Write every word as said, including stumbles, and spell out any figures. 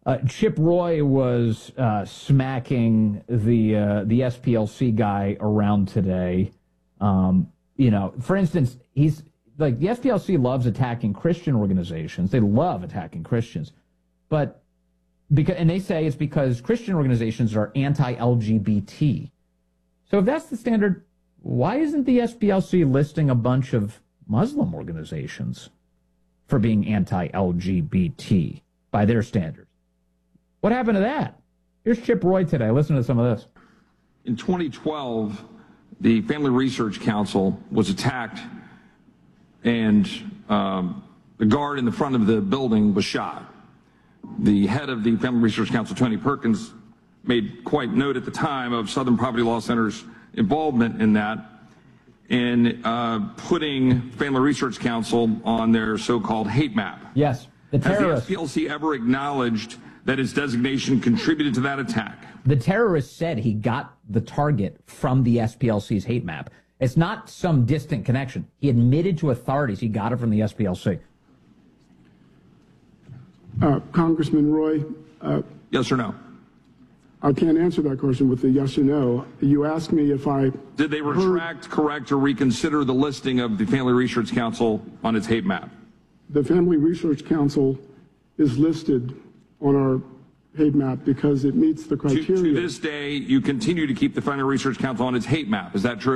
Uh, Chip Roy was uh, smacking the uh, the S P L C guy around today. Um, you know, for instance, he's like the S P L C loves attacking Christian organizations. They love attacking Christians, but because and they say it's because Christian organizations are anti-L G B T. So if that's the standard, why isn't the S P L C listing a bunch of Muslim organizations for being anti-L G B T by their standards? What happened to that? Here's Chip Roy today. Listen to some of this. In twenty twelve, the Family Research Council was attacked, and um, the guard in the front of the building was shot. The head of the Family Research Council, Tony Perkins, made quite note at the time of Southern Poverty Law Center's involvement in that, in uh, putting Family Research Council on their so-called hate map. Yes, the terrorists. Has the S P L C ever acknowledged that his designation contributed to that attack? The terrorist said he got the target from the S P L C's hate map. It's not some distant connection. He admitted to authorities he got it from the S P L C. Uh, Congressman Roy, uh, Yes or no? I can't answer that question with a yes or no. You asked me if I... Did they heard, retract, correct, or reconsider the listing of the Family Research Council on its hate map? The Family Research Council is listed on our hate map because it meets the criteria. To, to this day, you continue to keep the Family Research Council on its hate map. Is that true?